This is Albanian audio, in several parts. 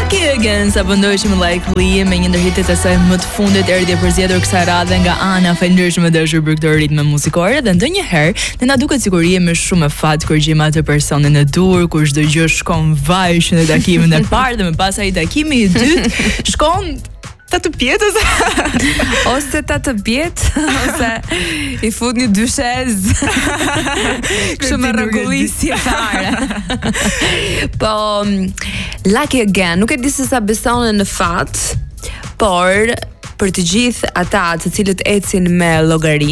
Lucky Again, sa pëndojshim Likely me një ndër hitet e saj më të fundit erdhje përzgjedhur kësaj radhe nga ana falëndershme dashur për këtë ritëm muzikore dhe ndonjëherë ne na duket sikur jemi shumë e fat kur gjejmë atë personin e dur, kur çdo gjë shkon vaj në takimin e parë dhe më pas ai takimi i dytë shkon të pjetës ose të pjetë ose i fut një dyshez kështu me rregullisje fare. Po Lucky Again, nuk e di se sa besone në fat, por për të gjithë ata të cilët ecin me llogari,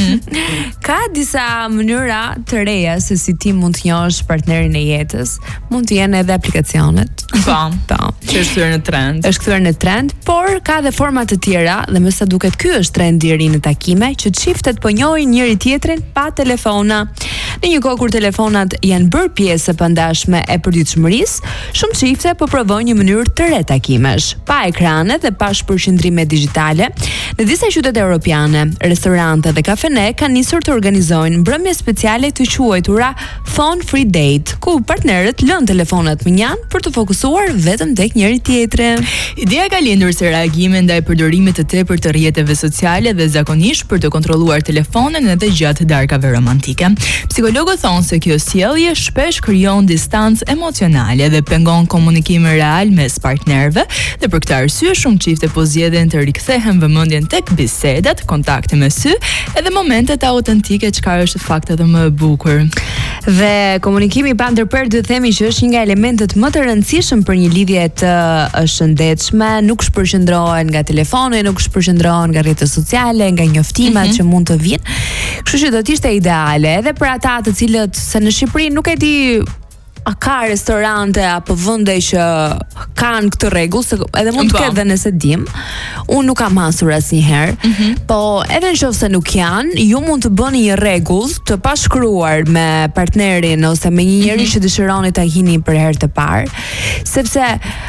ka disa mënyra të reja se si ti mund të njohësh partnerin e jetës. Mund të jenë edhe aplikacionet. Po. Që është kthyer në trend. Është kthyer në trend, por ka edhe forma të tjera dhe më sa duket ky është trendi i ri në takime, që çiftet po njohin njëri tjetrin pa telefona. Në një kohë kur telefonat janë bërë pjesë e pandashme e përditshmërisë, shumë çifte po provojnë një mënyrë të re takimesh, pa ekrane dhe pa shpërqendrime digjitale. Në disa qytete europiane, restorante dhe kafene kanë nisur të organizojnë mbrëmje speciale të quajtura Phone Free Date, ku partnerët lënë telefonat mënjan për të fokusuar vetëm tek njëri tjetri. Ideja ka lindur se reagimi ndaj përdorimit të tepërt të rrjeteve sociale dhe zakonisht për të kontrolluar telefonin edhe gjatë darkave romantike. Psikologët thonë se kjo sjellje shpesh krijon distancë emocionale dhe pengon komunikimin real mes partnerëve dhe për këtë arsye shumë çifte po zgjedhin të rikthehen vëmendjen tek bisedat, kontakti me sy, edhe momentet autentike, çka është fakt edhe më e bukur. Dhe komunikimi pa ndërprerje duhet themi që është një nga elementet më të rëndësishëm për një lidhje të shëndetshme, nuk shpërqendrohen nga telefoni, nuk shpërqendrohen nga rrjetet sociale, nga njoftimet që mund të vinë. Kështu që do të ishte ideale edhe për ata të cilët se në Shqipëri nuk e di a ka restorante apo vende që kanë këtë rregull, se edhe mund të ketë dhe nëse dim. Unë nuk kam hasur asnjëherë, po edhe nëse nuk janë, ju mund të bëni një rregull të pashkruar me partnerin ose me një njerëz që dëshironi ta hini për herë të parë, sepse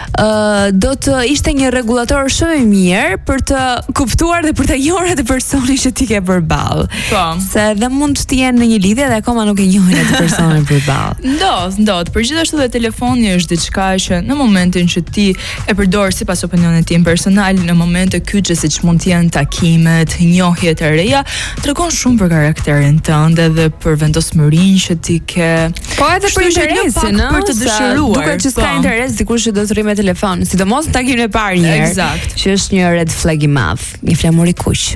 do të ishte një rregullator shumë i mirë për të kuptuar dhe për të njohur atë personin që ti ke përballë. Po. Se edhe mund të jenë në një lidhje dhe akoma nuk e njohin atë personin përballë. Ndodh. Por gjithashtu dhe telefoni është diçka që në momentin që ti e përdor sipas opinionit tim personal, në momente kyçe siç mund të jenë takimet, njohjet e reja, tregon shumë për karakterin tënd dhe për vendosmërinë që ti ke. Po edhe për interesin, për të dëshiruar. Duket që s'ka interes dikush që do të rri me telefon, sidomos në takimin e parë një herë. Eksakt. Që është një red flag i madh, një flamur i kuq.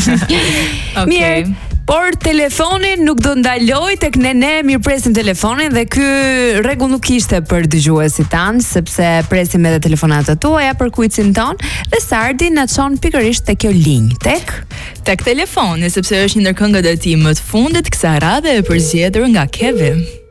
Okej. Mirë. Por telefonin nuk do ndaloj tek ne mirëpresim telefonin dhe ky rregull nuk ishte për dëgjuesit tan, sepse presim edhe telefonatët tuaja për kuicin ton dhe Sardi na çon pikërisht tek kjo linjë, tek telefoni, sepse është një ndër këngët e tij më të fundit kësaj radhe e përzgjedhur nga Kevi.